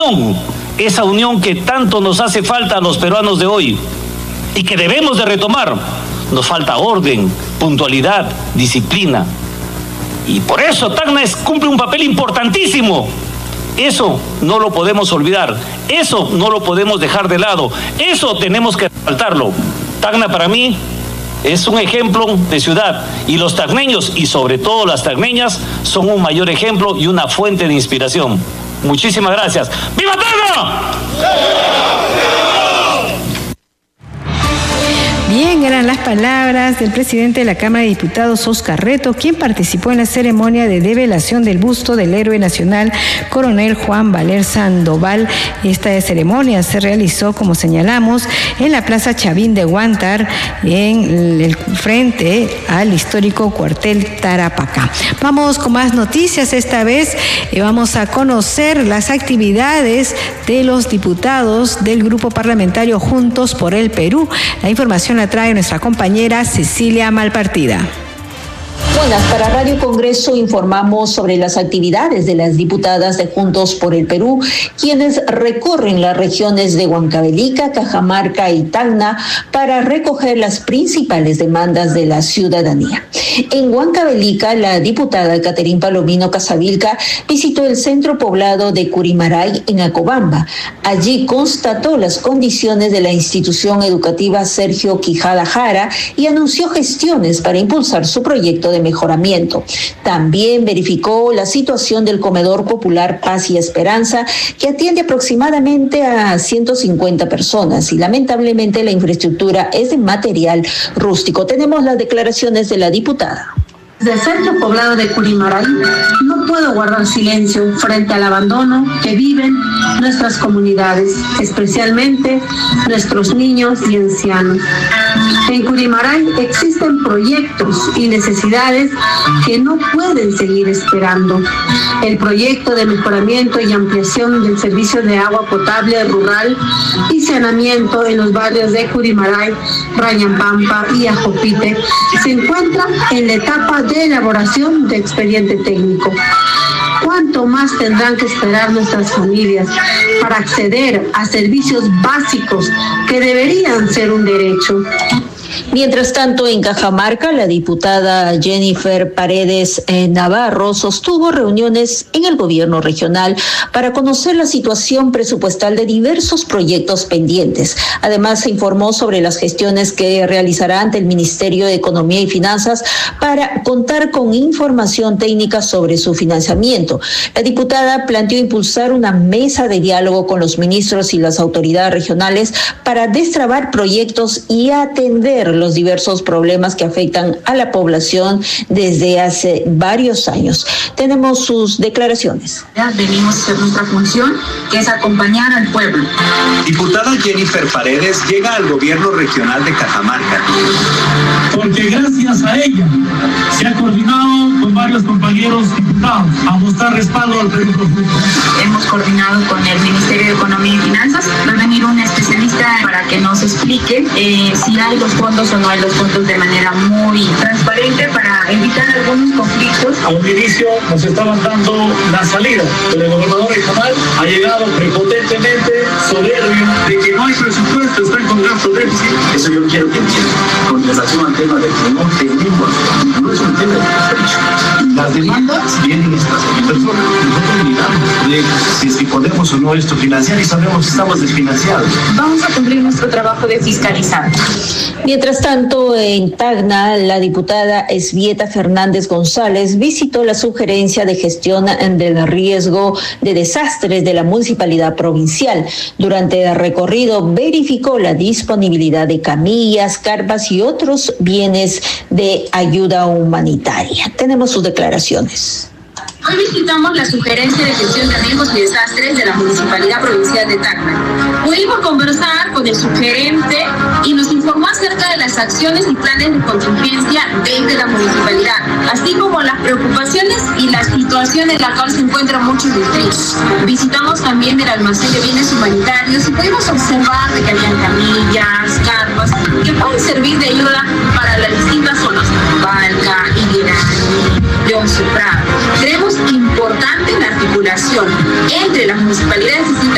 esa unión que tanto nos hace falta a los peruanos de hoy y que debemos de retomar. Nos falta orden, puntualidad, disciplina. Y por eso Tacna cumple un papel importantísimo. Eso no lo podemos olvidar, eso no lo podemos dejar de lado, eso tenemos que resaltarlo. Tacna para mí es un ejemplo de ciudad y los tacneños y sobre todo las tacneñas son un mayor ejemplo y una fuente de inspiración. Muchísimas gracias. ¡Viva Tacna! Bien, eran las palabras del presidente de la Cámara de Diputados, Óscar Reto, quien participó en la ceremonia de develación del busto del héroe nacional, coronel Juan Valer Sandoval. Esta ceremonia se realizó, como señalamos, en la Plaza Chavín de Huántar, en el frente al histórico cuartel Tarapacá. Vamos con más noticias. Esta vez vamos a conocer las actividades de los diputados del Grupo Parlamentario Juntos por el Perú. La información la trae nuestra compañera Cecilia Malpartida. Buenas, para Radio Congreso informamos sobre las actividades de las diputadas de Juntos por el Perú, quienes recorren las regiones de Huancavelica, Cajamarca y Tacna para recoger las principales demandas de la ciudadanía. En Huancavelica, la diputada Caterín Palomino Casavilca visitó el centro poblado de Curimaray en Acobamba. Allí constató las condiciones de la institución educativa Sergio Quijada Jara y anunció gestiones para impulsar su proyecto de mejoramiento. También verificó la situación del comedor popular Paz y Esperanza, que atiende aproximadamente a 150 personas y lamentablemente la infraestructura es de material rústico. Tenemos las declaraciones de la diputada. Desde el centro poblado de Curimaray no puedo guardar silencio frente al abandono que viven nuestras comunidades, especialmente nuestros niños y ancianos. En Curimaray existen proyectos y necesidades que no pueden seguir esperando. El proyecto de mejoramiento y ampliación del servicio de agua potable rural y saneamiento en los barrios de Curimaray, Rayampampa y Ajopite se encuentra en la etapa de elaboración de expediente técnico. ¿Cuánto más tendrán que esperar nuestras familias para acceder a servicios básicos que deberían ser un derecho? Mientras tanto, en Cajamarca, la diputada Jennifer Paredes Navarro sostuvo reuniones en el gobierno regional para conocer la situación presupuestal de diversos proyectos pendientes. Además, se informó sobre las gestiones que realizará ante el Ministerio de Economía y Finanzas para contar con información técnica sobre su financiamiento. La diputada planteó impulsar una mesa de diálogo con los ministros y las autoridades regionales para destrabar proyectos y atender los diversos problemas que afectan a la población desde hace varios años. Tenemos sus declaraciones. Venimos a hacer nuestra función, que es acompañar al pueblo. Diputada Jennifer Paredes llega al gobierno regional de Cajamarca. Porque gracias a ella se ha coordinado con varios compañeros diputados a mostrar respaldo al proyecto. Hemos coordinado con el Ministerio de Economía y Finanzas. Va a venir un especialista para que nos explique si hay los fondos o no hay los fondos de manera muy transparente para evitar algunos conflictos. A un inicio nos estaban dando la salida, pero el gobernador regional ha llegado prepotentemente soberbio de que no hay presupuesto, están con gasto déficit. Eso yo quiero que entiendan. Con relación al tema de que no tenemos, no es un tema de capricho. Las demandas vienen estas personas. Nosotros miramos de si podemos o no esto financiar y sabemos que estamos desfinanciados. Vamos a cumplir nuestro trabajo de fiscalizar. Mientras tanto, en Tacna, la diputada Esvieta Fernández González visitó la sugerencia de gestión del riesgo de desastres de la municipalidad provincial. Durante el recorrido verificó la disponibilidad de camillas, carpas y otros bienes de ayuda humanitaria. Tenemos sus declaraciones. Hoy visitamos la sugerencia de gestión de riesgos y desastres de la Municipalidad Provincial de Tacna. Pudimos conversar con el sugerente y nos informó acerca de las acciones y planes de contingencia desde la municipalidad, así como las preocupaciones y la situación en la cual se encuentran muchos distritos. Visitamos también el almacén de bienes humanitarios y pudimos observar de que habían camillas, carpas, que pueden servir de ayuda para las distintas zonas, Balca, Iguirani, León Suprado. Creemos importante la articulación entre las municipalidades distintas